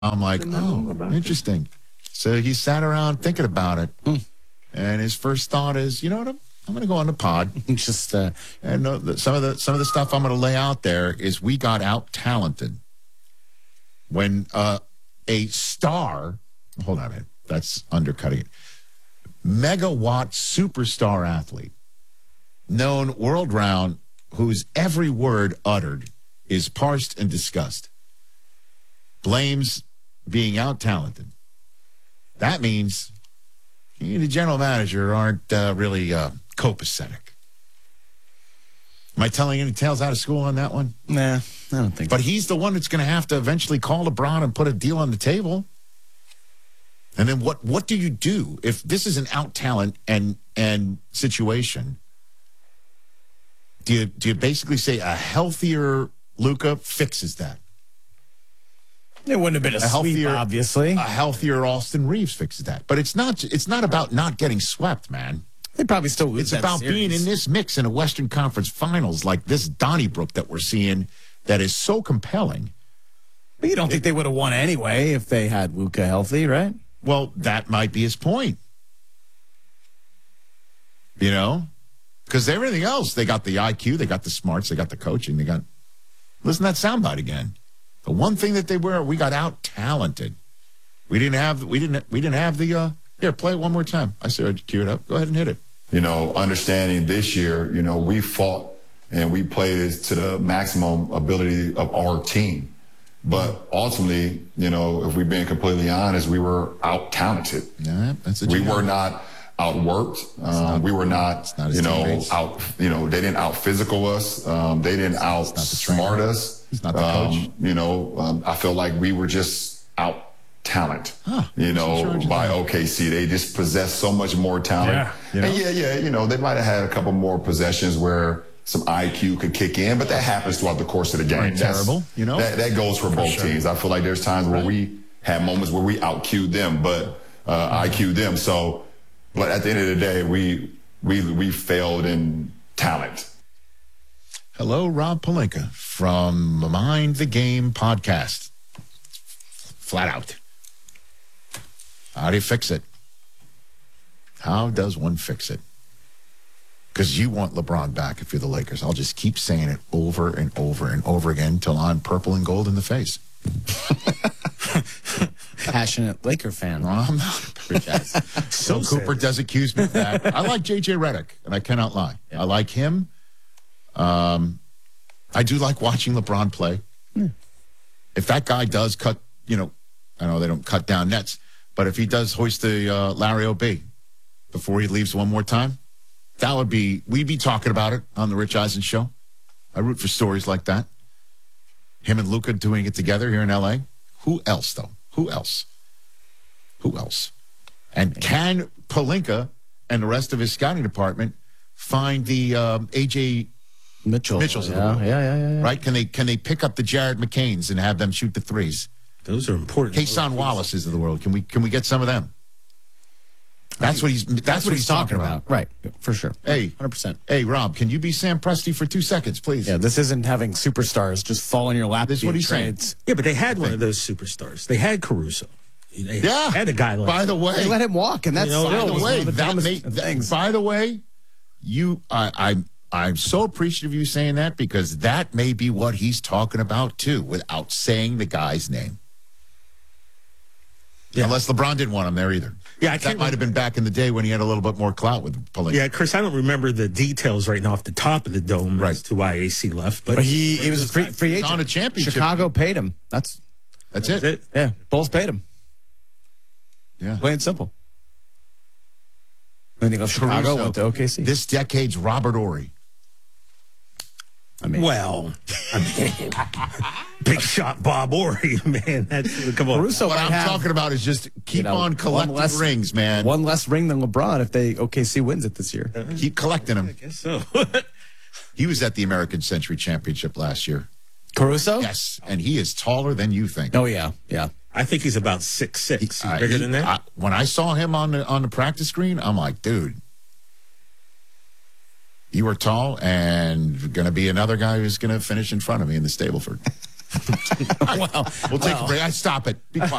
I'm like, oh, interesting. So he sat around thinking about it. And his first thought is, you know what? I'm going to go on the pod. Just and some of the stuff I'm going to lay out there is we got out talented when a star. Hold on a minute. That's undercutting it. Megawatt superstar athlete, known world round, whose every word uttered is parsed and discussed, blames being out talented. That means you, the general manager, aren't really copacetic. Am I telling any tales out of school on that one? Nah, I don't think so. But he's the one that's going to have to eventually call LeBron and put a deal on the table. And then what do you do if this is an out talent and situation? Do you basically say a healthier Luka fixes that? It wouldn't have been a sweep, obviously. A healthier Austin Reeves fixes that. But it's not about not getting swept, man. They probably still lose. It's about being in this mix in a Western Conference Finals like this Donnybrook that we're seeing that is so compelling. But you don't think they would have won anyway if they had Luka healthy, right? Well, that might be his point. You know? Because everything else, they got the IQ, they got the smarts, they got the coaching, they got... Listen to that soundbite again. The one thing that they were, we got out-talented. We didn't have the... Here, play it one more time. I said, cue it up. Go ahead and hit it. You know, understanding this year, you know, we fought and we played to the maximum ability of our team. But ultimately, you know, if we're being completely honest, we were out-talented. Yeah, that's we were not outworked. We were not, you know, they didn't out-physical us. They didn't out-smart us. He's not the coach. You know, I feel like we were just out-talent, you know, by OKC. They just possessed so much more talent. Yeah, you know? And you know, they might have had a couple more possessions where some IQ could kick in, but that happens throughout the course of the game. That's terrible, you know. That goes for both teams. I feel like there's times where we had moments where we out-Q'd them, but IQ'd them. So, but at the end of the day, we failed in talent. Hello, Rob Pelinka from Mind the Game podcast. Flat out. How do you fix it? How does one fix it? Because you want LeBron back if you're the Lakers. I'll just keep saying it over and over and over again until I'm purple and gold in the face. Passionate Laker fan. No, I'm not. So Cooper does accuse me of that. I like J.J. Redick, and I cannot lie. Yeah. I like him. I do like watching LeBron play. If that guy does cut, you know, I know they don't cut down nets, but if he does hoist the Larry O.B. before he leaves one more time, that would be, we'd be talking about it on the Rich Eisen show. I root for stories like that. Him and Luka doing it together here in L.A. Who else, though? Who else? Who else? And can Pelinka and the rest of his scouting department find the A.J. Mitchells of the world? Yeah. Right? Can they pick up the Jared McCains and have them shoot the threes? Those are important. Kason Wallace's of the world. Can we get some of them? That's what he's talking about. Right, for sure. Hey, 100%. Hey, Rob, can you be Sam Presti for 2 seconds, please? Yeah, this isn't having superstars just fall in your lap. This is what he's saying. Yeah, but they had one of those superstars. They had Caruso. They had a guy like By the way, they let him walk, and that's by the way, I'm so appreciative of you saying that, because that may be what he's talking about too, without saying the guy's name. Yeah. Unless LeBron didn't want him there either. Yeah, that might have been back in the day when he had a little bit more clout with Pelinka. Yeah, Chris, I don't remember the details right now off the top of the dome as to why AC left. But he was a free agent. On a championship. Chicago paid him. That's it. Yeah, Bulls paid him. Yeah. Plain and simple. Then he left Chicago, went to OKC. This decade's Robert Horry. Big shot Bob Horry, man. Come on. Caruso what I'm talking about is just keep on collecting rings, man. One less ring than LeBron if OKC wins it this year. Keep collecting them. I guess so. He was at the American Century Championship last year. Caruso? Yes, and he is taller than you think. Oh, yeah. I think he's about 6'6". He's bigger than that? When I saw him on the practice screen, I'm like, dude, you are tall and going to be another guy who's going to finish in front of me in the Stableford. Well, We'll take a break. Stop it. Be quiet.